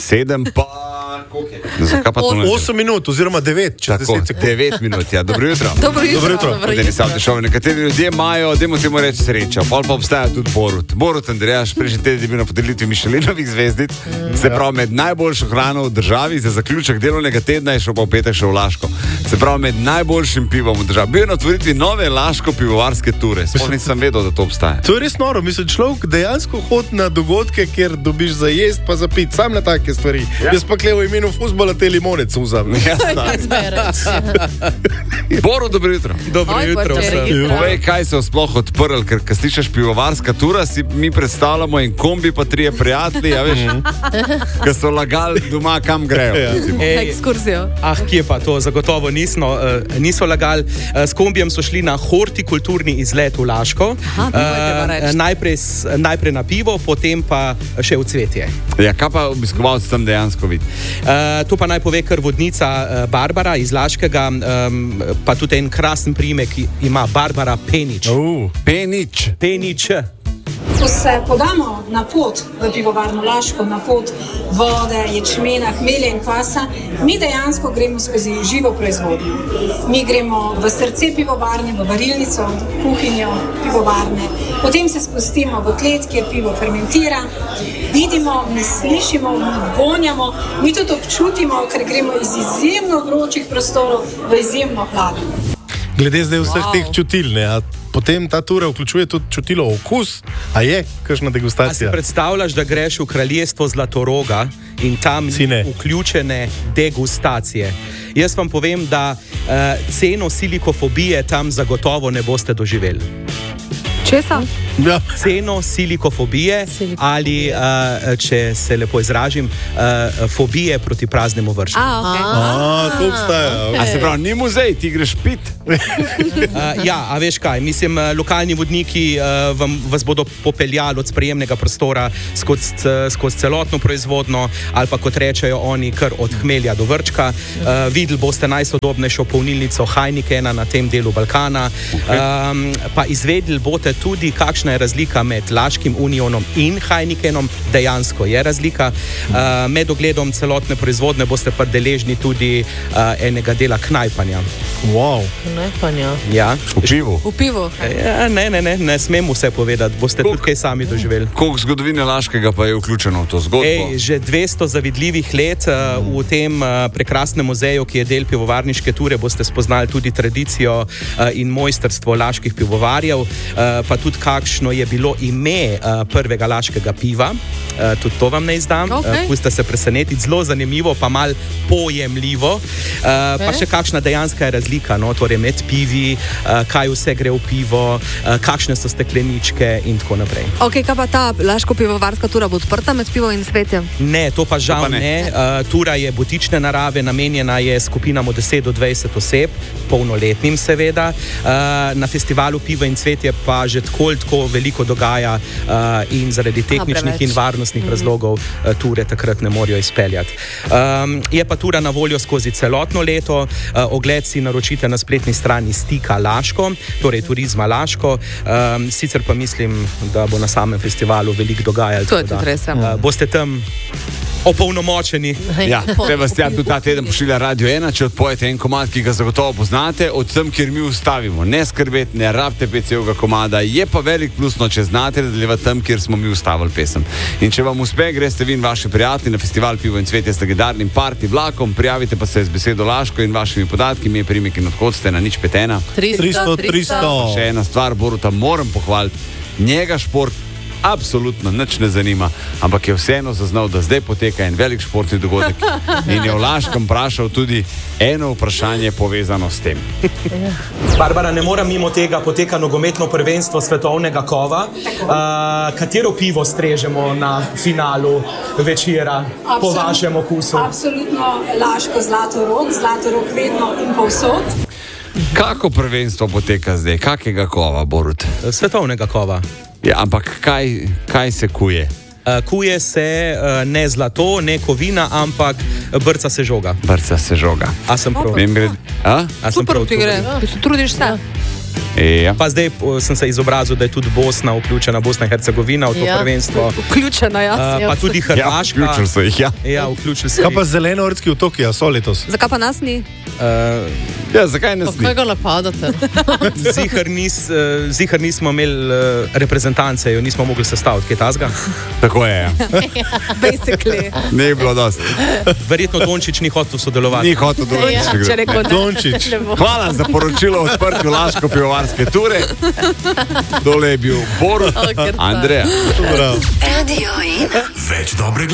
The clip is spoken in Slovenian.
7 pa... Zakaj pa to ne? 8 minut oziroma 9, če 10 sekund. 9 minut, ja. Dobro jutro. Dobro jutro. Nekateri ljudje imajo, dajmo temu reči srečo, pol pa obstaja tudi Borut. Borut Andrejaš, prejšnji teden je bil na podelitvi Mišelinovih zvezdic, se pravi med najboljšo hrano v državi, za zaključek delovnega tedna je šel pa v petek še v Laško. Se pravi med najboljšim pivom v državi. Bil je na otvoritvi nove Laško pivovarske ture. Sploh nisem vedel, da to obstaja. To je res noro, mislim, človek dejansko hodi na dogodke, kjer dobiš za jest pa za pit, sam na take stvari. Jaz pa klevo imenu fuzbola te limonec vzam. Boru, dobro jutro. Dobro jutro. Povej, kaj se je sploh odprl, ker slišiš pivovarska tura, si mi predstavljamo en kombi pa 3 prijatelji, ja veš, ki so lagali doma, kam grejo. Ekskurzijo. Kje pa to? Zagotovo niso lagali. S kombijem so šli na hortikulturni izlet v Laško. Najprej na pivo, potem pa še v cvetje. Ja, kaj pa obiskovalci tam dejansko vidi? To pa naj pove kar vodnica Barbara iz Laškega, pa tudi en krasen priimek ima Barbara Penič. Penič. Ko se podamo na pot v pivovarno Laško, na pot vode, ječmena, hmelja in kvasa, mi dejansko gremo skozi živo proizvodnjo. Mi gremo v srce pivovarne, v varilnico, kuhinjo pivovarne, potem se spustimo v klet, kjer pivo fermentira, vidimo, mi slišimo, mi vonjamo, mi tudi občutimo, ker gremo iz izjemno vročih prostorov v izjemno hladno. Glede zdaj vseh teh čutil, ne, potem ta tura vključuje tudi čutilo okus, a je kakšna degustacija? A si predstavljaš, da greš v kraljestvo Zlatoroga in tam vključene degustacije? Jaz vam povem, da ceno silikofobije tam zagotovo ne boste doživeli. Česa? Ja. Ceno silikofobije ali, če se lepo izražim, fobije proti praznemu vrščku. To obstaja. A se pravi, ni muzej, ti greš pit? Ja, a veš kaj, mislim, lokalni vodniki vas bodo popeljali od sprejemnega prostora skozi celotno proizvodno, ali pa kot rečejo oni, kar od hmelja do vrčka. Videli boste najsodobnejšo polnilnico Heinikena na tem delu Balkana, pa izvedeli boste tudi, kakšna je razlika med Laškim Unionom in Heinikenom. Dejansko je razlika. Med ogledom celotne proizvodne boste pa deležni tudi enega dela knajpanja. Wow. Knajpanja? Ja. V pivu? V pivu. Ja, ne smem vse povedati, boste tudi kaj sami doživeli. Koliko zgodovine Laškega pa je vključeno v to zgodbo? Že 200 zavidljivih let v tem prekrasnem muzeju, ki je del pivovarniške ture, boste spoznali tudi tradicijo in mojstrstvo laških pivovarjev, pa tudi kakšno je bilo ime prvega laškega piva. Tudi to vam ne izdam. Pustite se presenetiti, zelo zanimivo, pa mal pojemljivo. Pa še kakšna dejanska je razlika, no? Torej med pivi, kaj vse gre v pivo, kakšne so stekleničke in tako naprej. Ok, kaj pa ta Laško pivovarska tura bo odprta med pivo in cvetjem? Ne, to pa žal ne. Tura je butične narave, namenjena je skupinam od 10 do 20 oseb, polnoletnim seveda. Na festivalu Pivo in cvetje pa že tako veliko dogaja in zaradi tehničnih in varnostnih razlogov ture takrat ne morejo izpeljati. Je pa tura na voljo skozi celotno leto. Ogled si naročite na spletni strani Stika Laško, torej Turizma Laško. Sicer pa mislim, da bo na samem festivalu veliko dogajalo. To je tudi res. Boste tam opolnomočeni. Ja, treba ste tudi ta teden pošilja Radio 1, če odpojete en komad, ki ga zagotovo poznate, od tam, kjer mi ustavimo. Ne skrbeti, ne rabite PC-ovega komada, je pa velik plus, no, če znate nadaljevati tam, kjer smo mi ustavili pesem. In če vam uspe, greste vi in vaši prijatelji na festival Pivo in cvetje s legendarnim party vlakom, prijavite pa se z besedo Laško in vašimi podatki, ime, priimek in odhod ste na 051 300. Še ena stvar, Boruta moram pohvaliti, njega šport absolutno nič ne zanima, ampak je vseeno zaznal, da zdaj poteka en velik športni dogodek in je v Laškem vprašal tudi eno vprašanje povezano s tem. Barbara, ne morem mimo tega, poteka nogometno prvenstvo svetovnega kova. Katero pivo strežemo na finalu večera po vašem okusu? Absolutno Laško Zlatorog vedno in povsod. Kako prvenstvo poteka zdaj? Kakega kova, Borut? Svetovnega kova. Ja, ampak kaj se kuje? Kuje se ne zlato, ne kovina, ampak brca se žoga. Brca se žoga. A sem prav? Super, ti gre. Ti se trudiš se. Ja. Pa zdaj sem se izobrazil, da je tudi Bosna vključena, Bosna in Hercegovina v to prvenstvo. Vključena, ja. Pa tudi Hrvaška. Ja, vključili so jih, ja. Ja, vključili so Kaj jih. pa zelenoorski otoki, a so letos? Zakaj pa nas ni? Ja, zakaj ne Kaj sni? ga napadate? Zihar nismo imeli reprezentance, jo nismo mogli sestaviti, kaj tazga. Tako je, ja. Basically. Ne je bilo dosti. Verjetno Dončić ni hotel sodelovati. Ni hotel dovoliti. Če rekel ne. Dončić. Hvala za poročilo o odprtju Laško pivovarske ture. Tole je bil Borut, ker ta. Andreja. Bravo. Radio 1. Več dobrega.